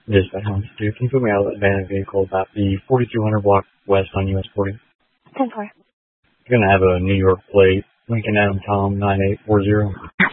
Dispatch on dude. Can you put me out of that van vehicle about the 4200 block west on US 40? 10-4. You're gonna have a New York plate. Lincoln Adam Tom 9840.